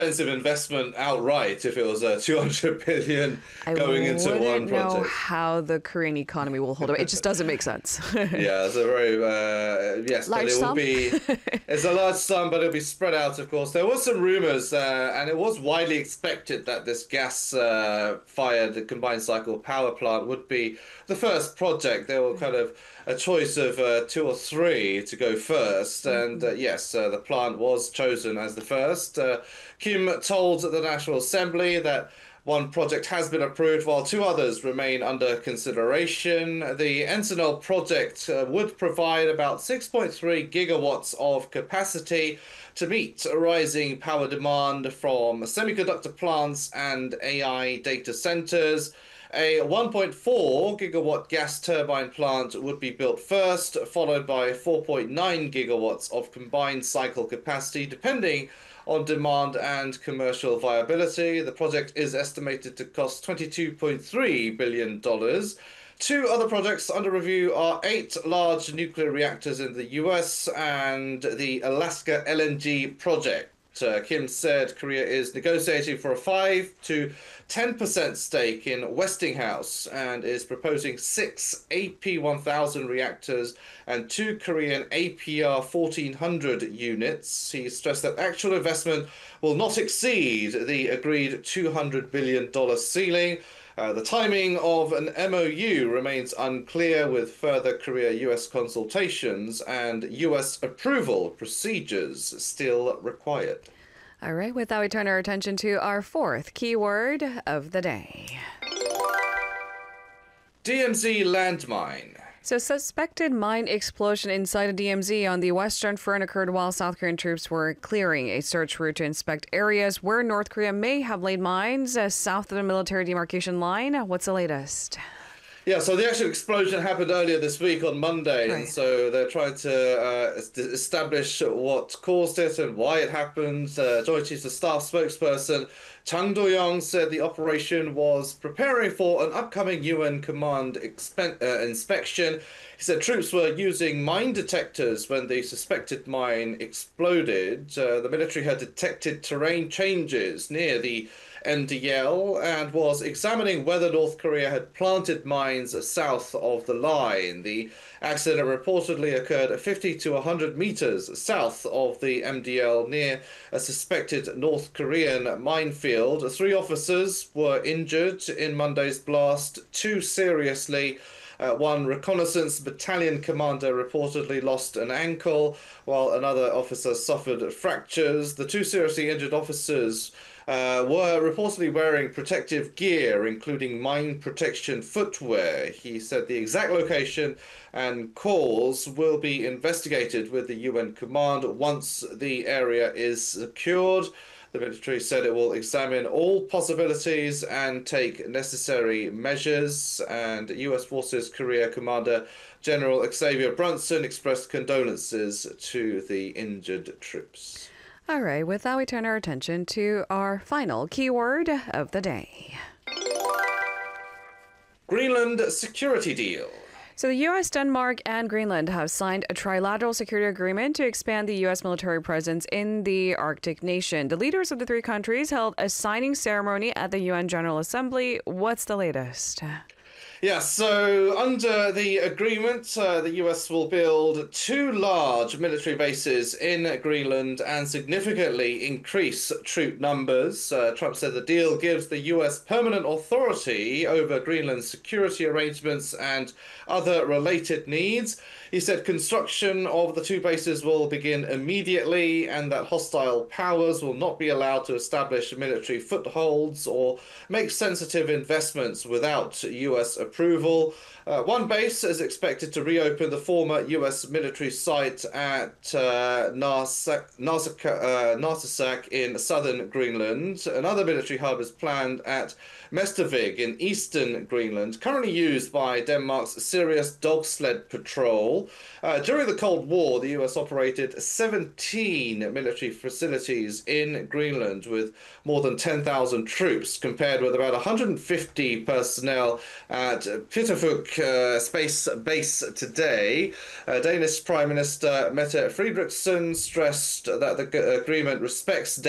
expensive investment outright if it was a 200 billion I going into one wouldn't know project. how the Korean economy will hold up. It just doesn't make sense. Yeah, it's a very yes, but Large it will sum? be. It's a large sum, but it'll be spread out, of course. There was some rumors, and it was widely expected that this gas-fired combined cycle power plant would be the first project. There were kind of a choice of two or three to go first, and Mhm. yes, the plant was chosen as the first. Kim told the National Assembly that one project has been approved while two others remain under consideration. The Encinal project would provide about 6.3 gigawatts of capacity to meet rising power demand from semiconductor plants and AI data centers. A 1.4 gigawatt gas turbine plant would be built first, followed by 4.9 gigawatts of combined cycle capacity, depending on demand and commercial viability. The project is estimated to cost $22.3 billion dollars. Two other projects under review are eight large nuclear reactors in the US and the Alaska LNG project. Kim said Korea is negotiating for a 5 to 10% stake in Westinghouse and is proposing six AP1000 reactors and two Korean APR 1400 units. He stressed that actual investment will not exceed the agreed $200 billion ceiling. The timing of an MOU remains unclear, with further Korea-US consultations and US approval procedures still required. All right, with that, we turn our attention to our fourth keyword of the day. DMZ landmine. So, suspected mine explosion inside a DMZ on the Western Front occurred while South Korean troops were clearing a search route to inspect areas where North Korea may have laid mines south of the military demarcation line. What's the latest? Yeah, so the actual explosion happened earlier this week on Monday, and Right. so they're trying to establish what caused it and why it happened. Joint Chiefs of Staff spokesperson Chang Do-young said the operation was preparing for an upcoming UN command inspection. He said troops were using mine detectors when the suspected mine exploded. The military had detected terrain changes near the MDL and was examining whether North Korea had planted mines south of the line. The accident reportedly occurred 50 to 100 meters south of the MDL near a suspected North Korean minefield. Three officers were injured in Monday's blast, two seriously. One reconnaissance battalion commander reportedly lost an ankle, while another officer suffered fractures. The two seriously injured officers were reportedly wearing protective gear, including mine protection footwear. He said the exact location and cause will be investigated with the UN command once the area is secured. The military said it will examine all possibilities and take necessary measures. And US Forces Korea Commander General Xavier Brunson expressed condolences to the injured troops. All right, with that, we turn our attention to our final keyword of the day. Greenland security deal. So, the U.S., Denmark, and Greenland have signed a trilateral security agreement to expand the U.S. military presence in the Arctic nation. The leaders of the three countries held a signing ceremony at the UN General Assembly. What's the latest? Yeah, so under the agreement, the US will build two large military bases in Greenland and significantly increase troop numbers. Trump said the deal gives the US permanent authority over Greenland's security arrangements and other related needs. He said construction of the two bases will begin immediately and that hostile powers will not be allowed to establish military footholds or make sensitive investments without US approval. One base is expected to reopen the former US military site at Narsarsuaq in southern Greenland. Another military hub is planned at Mestervig in eastern Greenland, currently used by Denmark's Serious Dog Sled Patrol. During the Cold War, the US operated 17 military facilities in Greenland with more than 10,000 troops, compared with about 150 personnel at Pituffik Space Base today. Danish Prime Minister Mette Frederiksen stressed that the agreement respects